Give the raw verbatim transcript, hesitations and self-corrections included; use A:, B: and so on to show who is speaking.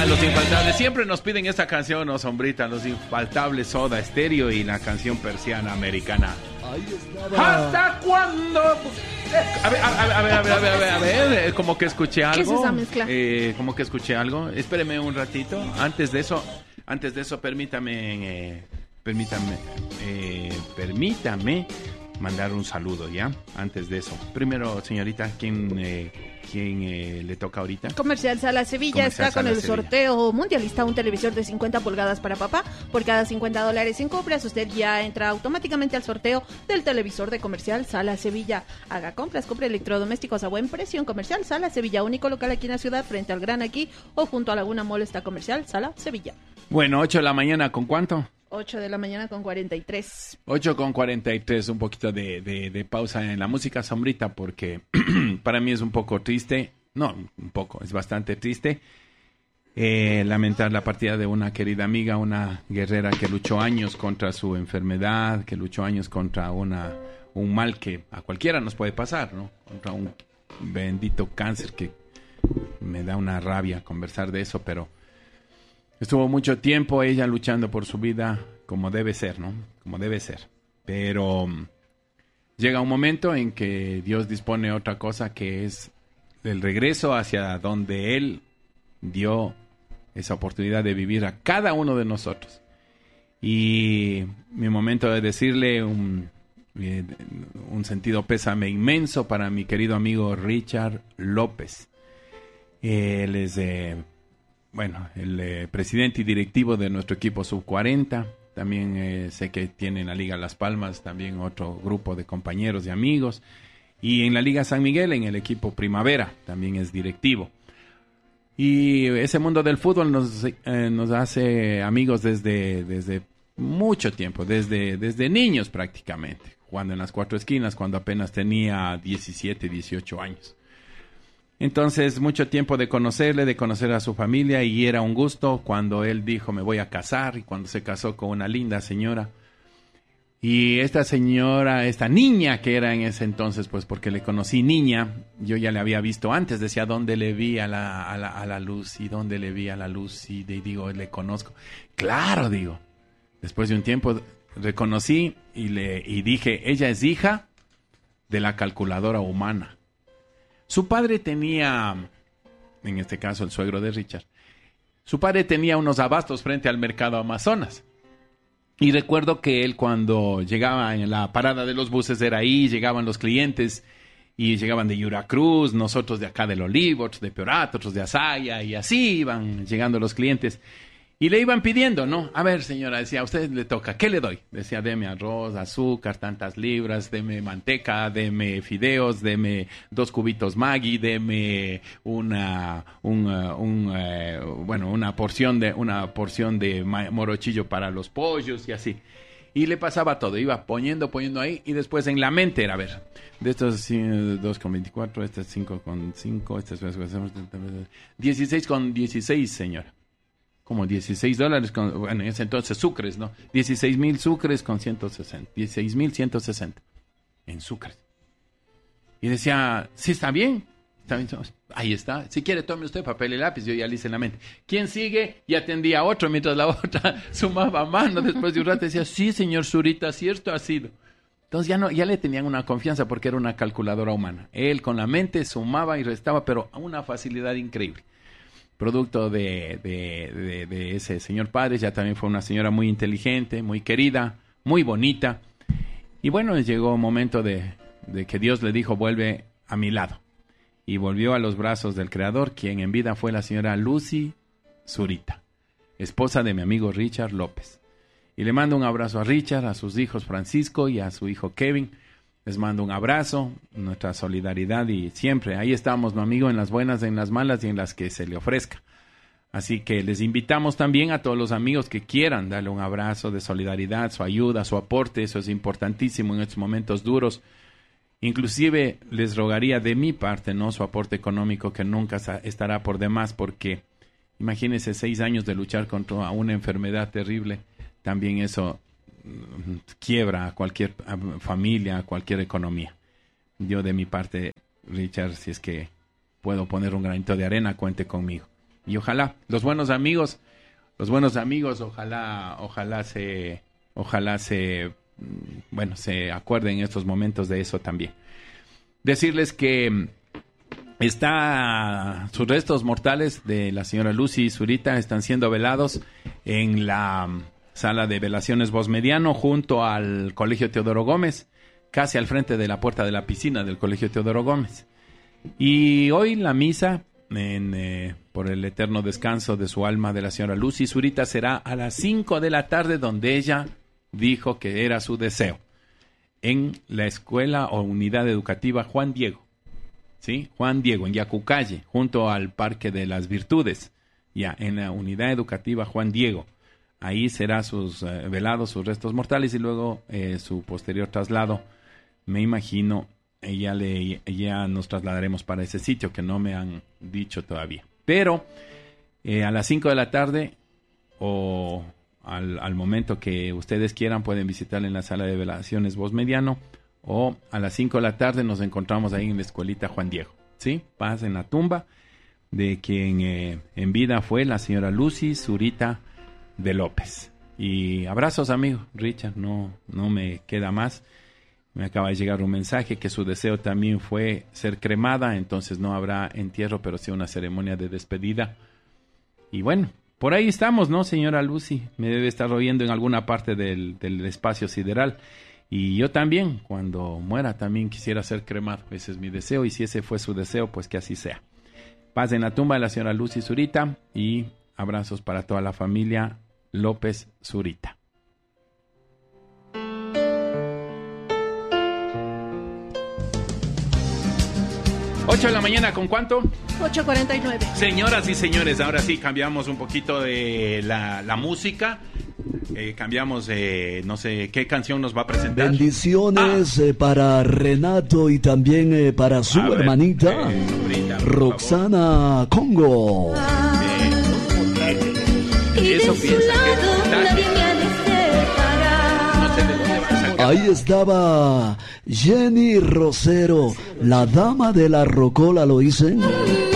A: Sombrita, los infaltables. Siempre nos piden esta canción, ¿no, Sombrita? Los infaltables Soda Stereo y la canción persiana americana. ¿Hasta cuándo? A ver, a ver, a ver, a ver, a ver, a ver, a ver, como que escuché algo.
B: ¿Qué es esa mezcla?
A: Eh, como que escuché algo. Espéreme un ratito. Antes de eso, antes de eso, permítame, eh, permítame, eh, permítame mandar un saludo, ¿ya? Antes de eso. Primero, señorita, ¿quién, eh, quién eh, le toca ahorita?
B: Comercial Sala Sevilla
A: Comercial
B: está con
A: Sala
B: el
A: Sevilla.
B: sorteo mundialista, un televisor de cincuenta pulgadas para papá. Por cada cincuenta dólares en compras, usted ya entra automáticamente al sorteo del televisor de Comercial Sala Sevilla. Haga compras, compre electrodomésticos a buen precio en Comercial Sala Sevilla, único local aquí en la ciudad, frente al Gran Aquí o junto a Laguna Mall está Comercial Sala Sevilla.
A: Bueno, ocho de la mañana, ¿con cuánto?
B: ocho de la mañana con cuarenta y tres.
A: ocho con cuarenta y tres, un poquito de, de, de pausa en la música, Sombrita, porque para mí es un poco triste, no, un poco, es bastante triste eh, lamentar la partida de una querida amiga, una guerrera que luchó años contra su enfermedad, que luchó años contra una, un mal que a cualquiera nos puede pasar, ¿no? Contra un bendito cáncer que me da una rabia conversar de eso, pero estuvo mucho tiempo ella luchando por su vida como debe ser, ¿no? Como debe ser. Pero um, llega un momento en que Dios dispone otra cosa, que es el regreso hacia donde Él dio esa oportunidad de vivir a cada uno de nosotros. Y mi momento de decirle un, un sentido pésame inmenso para mi querido amigo Richard López. Él es... Eh, Bueno, el eh, presidente y directivo de nuestro equipo sub cuarenta, también eh, sé que tiene en la Liga Las Palmas también otro grupo de compañeros y amigos, y en la Liga San Miguel, en el equipo Primavera, también es directivo. Y ese mundo del fútbol nos, eh, nos hace amigos desde, desde mucho tiempo, desde, desde niños prácticamente, jugando en las cuatro esquinas cuando apenas tenía diecisiete, dieciocho años. Entonces, mucho tiempo de conocerle, de conocer a su familia, y era un gusto cuando él dijo, me voy a casar, y cuando se casó con una linda señora. Y esta señora, esta niña que era en ese entonces, pues porque le conocí niña, yo ya le había visto antes, decía, ¿dónde le vi a la, a la, a la Lucy? ¿Dónde le vi a la Lucy? Y digo, le conozco. Claro, digo. Después de un tiempo reconocí y, le, y dije, ella es hija de la calculadora humana. Su padre tenía, en este caso el suegro de Richard, su padre tenía unos abastos frente al mercado Amazonas. Y recuerdo que él cuando llegaba en la parada de los buses era ahí, llegaban los clientes y llegaban de Yuracruz, nosotros de acá del Olivo, otros de Peorato, otros de Azaya, y así iban llegando los clientes. Y le iban pidiendo, ¿no? A ver, señora, decía, a usted le toca, ¿qué le doy? Decía, deme arroz, azúcar, tantas libras, deme manteca, deme fideos, deme dos cubitos Maggi, deme una, un, uh, un, uh, bueno, una porción de, una porción de morochillo para los pollos y así. Y le pasaba todo, iba poniendo, poniendo ahí, y después en la mente era, a ver, de estos dos con veinticuatro, este es cinco con cinco, este es dieciséis con dieciséis, señora. Como dieciséis dólares, con, bueno, en ese entonces sucres, ¿no? dieciséis mil sucres con ciento sesenta, dieciséis mil ciento sesenta en sucres. Y decía, sí, está bien, está bien, ahí está. Si quiere, tome usted papel y lápiz, yo ya le hice en la mente. ¿Quién sigue? Y atendía a otro, mientras la otra sumaba mano. Después de un rato decía, sí, señor Zurita, cierto ha sido. Entonces ya, no, ya le tenían una confianza porque era una calculadora humana. Él con la mente sumaba y restaba, pero a una facilidad increíble. Producto de, de, de, de ese señor padre, ya también fue una señora muy inteligente, muy querida, muy bonita. Y bueno, llegó un momento de, de que Dios le dijo, vuelve a mi lado. Y volvió a los brazos del Creador, quien en vida fue la señora Lucy Zurita, esposa de mi amigo Richard López. Y le mando un abrazo a Richard, a sus hijos Francisco y a su hijo Kevin. Les mando un abrazo, nuestra solidaridad, y siempre ahí estamos, mi amigo, en las buenas, en las malas y en las que se le ofrezca. Así que les invitamos también a todos los amigos que quieran darle un abrazo de solidaridad, su ayuda, su aporte. Eso es importantísimo en estos momentos duros. Inclusive les rogaría de mi parte, ¿no?, su aporte económico, que nunca estará por demás, porque imagínense seis años de luchar contra una enfermedad terrible. También eso quiebra a cualquier familia, a cualquier economía. Yo de mi parte, Richard, si es que puedo poner un granito de arena, cuente conmigo. y ojalá los buenos amigos, los buenos amigos, ojalá, ojalá se, ojalá se, bueno, se acuerden en estos momentos de eso también. Decirles que está, sus restos mortales de la señora Lucy Zurita están siendo velados en la sala de velaciones Voz Mediano junto al Colegio Teodoro Gómez, casi al frente de la puerta de la piscina del Colegio Teodoro Gómez. Y hoy la misa en, eh, por el eterno descanso de su alma de la señora Lucy Zurita será a las cinco de la tarde, donde ella dijo que era su deseo, en la escuela o unidad educativa Juan Diego. ¿Sí? Juan Diego, en Yacucalle, junto al Parque de las Virtudes, ya, en la unidad educativa Juan Diego. Ahí será sus eh, velados, sus restos mortales y luego eh, su posterior traslado. Me imagino, eh, ya, le, ya nos trasladaremos para ese sitio, que no me han dicho todavía. Pero eh, a las cinco de la tarde o al, al momento que ustedes quieran, pueden visitarla en la sala de velaciones Voz Mediano. O a las cinco de la tarde nos encontramos ahí en la escuelita Juan Diego, ¿sí? Paz en la tumba de quien eh, en vida fue la señora Lucy Zurita de López. Y abrazos, amigo Richard, no, no me queda más. Me acaba de llegar un mensaje que su deseo también fue ser cremada, entonces no habrá entierro, pero sí una ceremonia de despedida. Y bueno, por ahí estamos, ¿no, señora Lucy? Me debe estar oyendo en alguna parte del, del espacio sideral. Y yo también, cuando muera, también quisiera ser cremado. Ese es mi deseo, y si ese fue su deseo, pues que así sea. Paz en la tumba de la señora Lucy Zurita y abrazos para toda la familia López Zurita. ocho de la mañana, ¿con cuánto?
B: ocho cuarenta y nueve.
A: Señoras y señores, ahora sí cambiamos un poquito de la, la música. Eh, cambiamos, eh, no sé, ¿qué canción nos va a presentar?
C: Bendiciones ah. eh, para Renato y también eh, para su a hermanita, ver, eh, sobrita, Roxana Congo.
B: Ah,
A: eh, eso piensa que no sé de dónde va a sacar.
C: Ahí estaba Jenny Rosero, la dama de la rocola, ¿lo dicen?